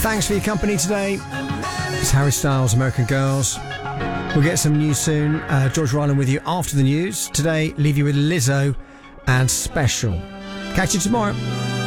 Thanks for your company today. It's Harry Styles, American Girls. We'll get some news soon. George Ryland with you after the news. Today, leave you with Lizzo and Special. Catch you tomorrow.